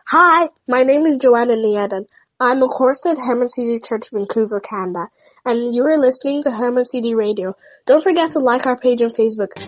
Hi, my name is Joanna Nieden. I'm a chorister at Herman CD Church, Vancouver, Canada, and you are listening to Herman CD Radio. Don't forget to like our page on Facebook.